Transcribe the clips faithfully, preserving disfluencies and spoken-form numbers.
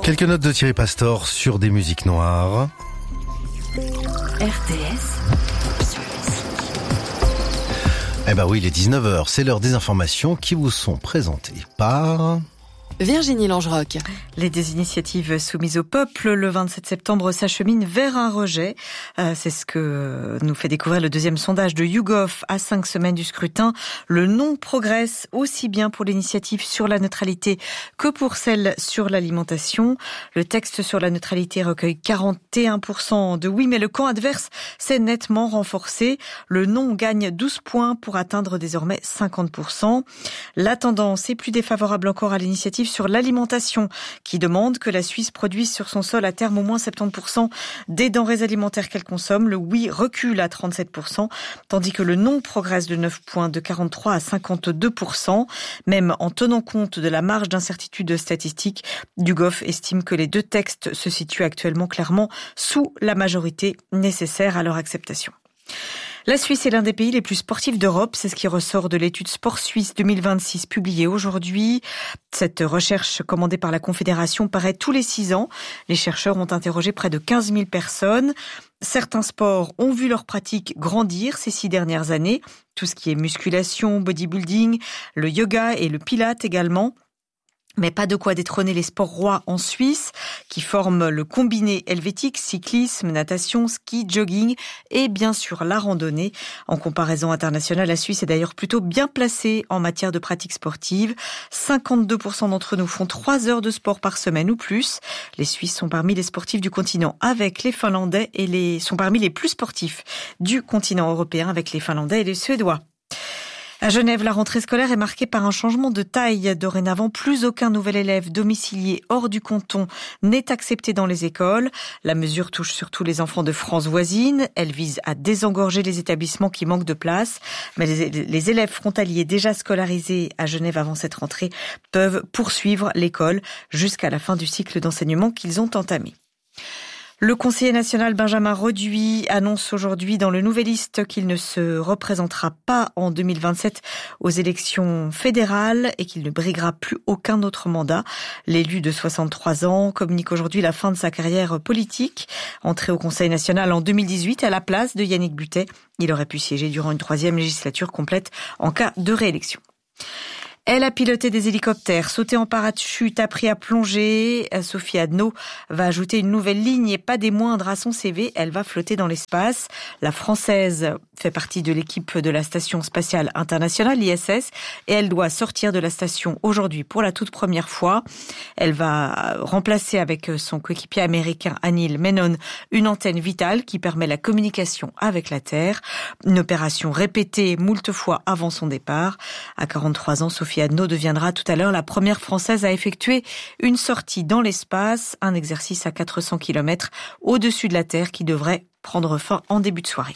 Quelques notes de Thierry Pastor sur des musiques noires. R T S. Eh ben oui, il est dix-neuf heures, c'est l'heure des informations qui vous sont présentées par... Virginie Langeroc. Les deux initiatives soumises au peuple le vingt-sept septembre s'acheminent vers un rejet. Euh, c'est ce que nous fait découvrir le deuxième sondage de YouGov à cinq semaines du scrutin. Le non progresse aussi bien pour l'initiative sur la neutralité que pour celle sur l'alimentation. Le texte sur la neutralité recueille quarante et un pour cent de oui, mais le camp adverse s'est nettement renforcé. Le non gagne douze points pour atteindre désormais cinquante pour cent. La tendance est plus défavorable encore à l'initiative sur l'alimentation, qui demande que la Suisse produise sur son sol à terme au moins soixante-dix pour cent des denrées alimentaires qu'elle consomme. Le oui recule à trente-sept pour cent, tandis que le non progresse de neuf points, de quarante-trois à cinquante-deux pour cent. Même en tenant compte de la marge d'incertitude statistique, YouGov estime que les deux textes se situent actuellement clairement sous la majorité nécessaire à leur acceptation. La Suisse est l'un des pays les plus sportifs d'Europe. C'est ce qui ressort de l'étude Sport Suisse deux mille vingt-six publiée aujourd'hui. Cette recherche commandée par la Confédération paraît tous les six ans. Les chercheurs ont interrogé près de quinze mille personnes. Certains sports ont vu leur pratique grandir ces six dernières années. Tout ce qui est musculation, bodybuilding, le yoga et le pilate également. Mais pas de quoi détrôner les sports rois en Suisse, qui forment le combiné helvétique, cyclisme, natation, ski, jogging et bien sûr la randonnée. En comparaison internationale, la Suisse est d'ailleurs plutôt bien placée en matière de pratique sportive. cinquante-deux pour cent d'entre nous font trois heures de sport par semaine ou plus. Les Suisses sont parmi les sportifs du continent avec les Finlandais et les, sont parmi les plus sportifs du continent européen avec les Finlandais et les Suédois. À Genève, la rentrée scolaire est marquée par un changement de taille. Dorénavant, plus aucun nouvel élève domicilié hors du canton n'est accepté dans les écoles. La mesure touche surtout les enfants de France voisine. Elle vise à désengorger les établissements qui manquent de place. Mais les, les élèves frontaliers déjà scolarisés à Genève avant cette rentrée peuvent poursuivre l'école jusqu'à la fin du cycle d'enseignement qu'ils ont entamé. Le conseiller national Benjamin Reduit annonce aujourd'hui dans le Nouvelliste qu'il ne se représentera pas en deux mille vingt-sept aux élections fédérales et qu'il ne briguera plus aucun autre mandat. L'élu de soixante-trois ans communique aujourd'hui la fin de sa carrière politique. Entré au Conseil national en deux mille dix-huit à la place de Yannick Buttet, il aurait pu siéger durant une troisième législature complète en cas de réélection. Elle a piloté des hélicoptères, sauté en parachute, appris à plonger. Sophie Adno va ajouter une nouvelle ligne et pas des moindres à son C V. Elle va flotter dans l'espace. La Française fait partie de l'équipe de la Station spatiale internationale, I S S, et elle doit sortir de la station aujourd'hui pour la toute première fois. Elle va remplacer avec son coéquipier américain Anil Menon une antenne vitale qui permet la communication avec la Terre. Une opération répétée moult fois avant son départ. À quarante-trois ans, Sophie Adno deviendra tout à l'heure la première Française à effectuer une sortie dans l'espace, un exercice à quatre cents kilomètres au-dessus de la Terre qui devrait prendre fin en début de soirée.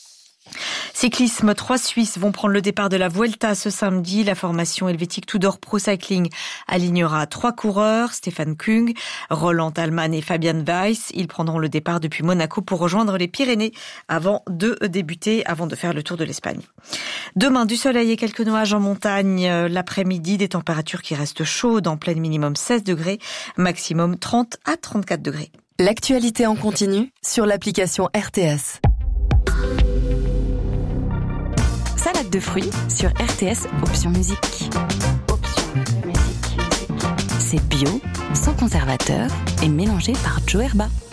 Cyclisme, trois Suisses vont prendre le départ de la Vuelta ce samedi. La formation helvétique Tudor Pro Cycling alignera trois coureurs, Stefan Kung, Roland Thalmann et Fabian Weiss. Ils prendront le départ depuis Monaco pour rejoindre les Pyrénées avant de débuter, avant de faire le tour de l'Espagne. Demain, du soleil et quelques nuages en montagne. L'après-midi, des températures qui restent chaudes, en pleine minimum seize degrés, maximum trente à trente-quatre degrés. L'actualité en continu sur l'application R T S. Salade de fruits sur R T S Option Musique. Option Musique. C'est bio, sans conservateur et mélangé par Joe Herba.